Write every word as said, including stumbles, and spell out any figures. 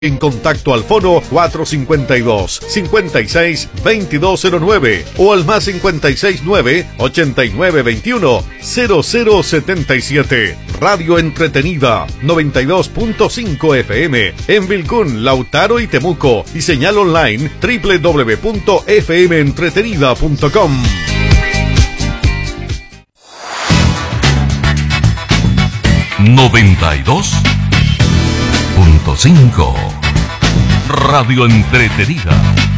En contacto al fono cuatro cinco dos, cinco seis, dos dos cero nueve o al más cinco seis nueve, ocho nueve dos uno, cero cero siete siete. Radio Entretenida noventa y dos punto cinco F M en Vilcún, Lautaro y Temuco y señal online doble u doble u doble u punto f m entretenida punto com. noventa y dos punto cinco Radio Entretenida.